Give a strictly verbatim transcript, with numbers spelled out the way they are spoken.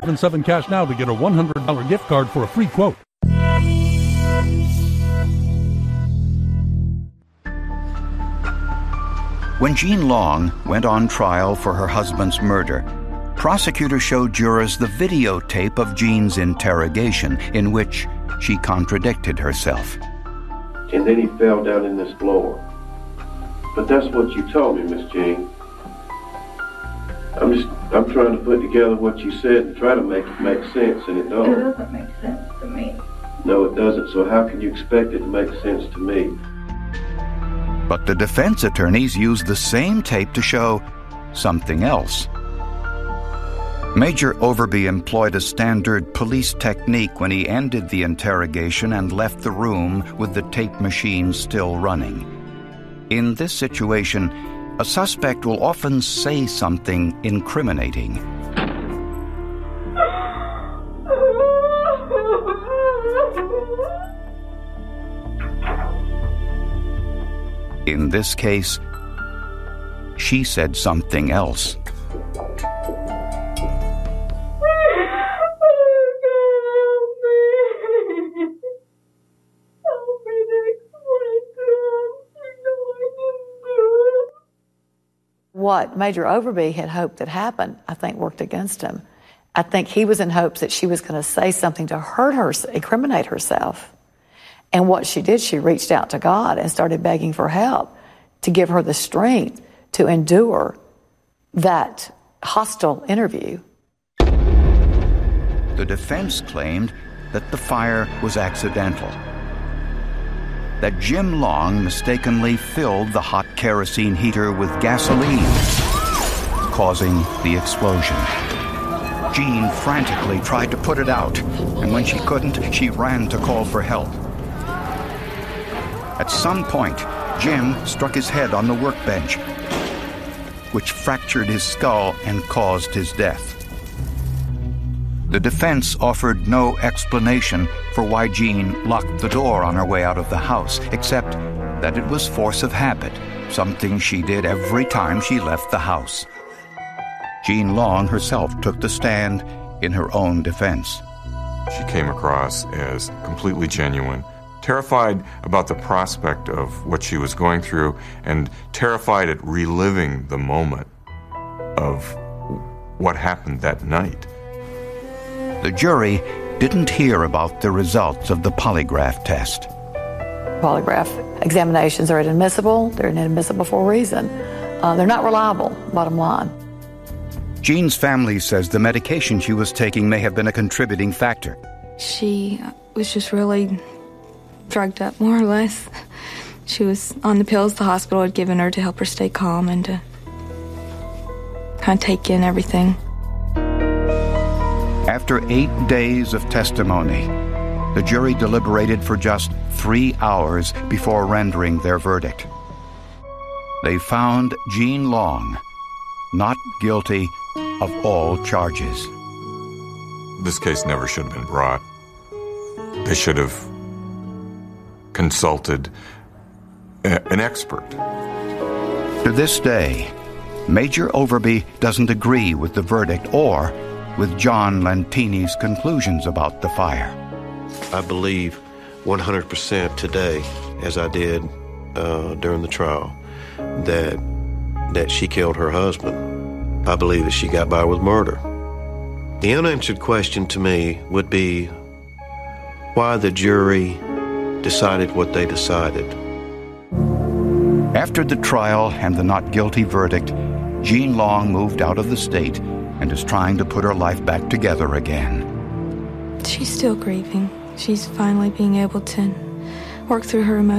seven seven cash now to get a one hundred dollars gift card for a free quote. When Jean Long went on trial for her husband's murder, prosecutors showed jurors the videotape of Jean's interrogation in which she contradicted herself. And then he fell down in this floor. But that's what you told me, Miss Jean. I'm just, I'm trying to put together what you said and try to make it make sense, and it don't. It doesn't make sense to me. No, it doesn't, so how can you expect it to make sense to me? But the defense attorneys used the same tape to show something else. Major Overby employed a standard police technique when he ended the interrogation and left the room with the tape machine still running. In this situation, a suspect will often say something incriminating. In this case, she said something else. What Major Overby had hoped that happened, I think, worked against him. I think he was in hopes that she was going to say something to hurt her, incriminate herself. And what she did, she reached out to God and started begging for help to give her the strength to endure that hostile interview. The defense claimed that the fire was accidental, that Jim Long mistakenly filled the hot kerosene heater with gasoline, causing the explosion. Jean frantically tried to put it out, and when she couldn't, she ran to call for help. At some point, Jim struck his head on the workbench, which fractured his skull and caused his death. The defense offered no explanation for why Jean locked the door on her way out of the house, except that it was force of habit, something she did every time she left the house. Jean Long herself took the stand in her own defense. She came across as completely genuine, terrified about the prospect of what she was going through, and terrified at reliving the moment of what happened that night. The jury didn't hear about the results of the polygraph test. Polygraph examinations are inadmissible. They're inadmissible for a reason. Uh, they're not reliable, bottom line. Jean's family says the medication she was taking may have been a contributing factor. She was just really drugged up, more or less. She was on the pills the hospital had given her to help her stay calm and to kind of take in everything. After eight days of testimony, the jury deliberated for just three hours before rendering their verdict. They found Jean Long not guilty of all charges. This case never should have been brought. They should have consulted a, an expert. To this day, Major Overby doesn't agree with the verdict or with John Lentini's conclusions about the fire. I believe one hundred percent today, as I did uh, during the trial, that that she killed her husband. I believe that she got by with murder. The unanswered question to me would be why the jury decided what they decided. After the trial and the not guilty verdict, Jean Long moved out of the state and is trying to put her life back together again. She's still grieving. She's finally being able to work through her emotions.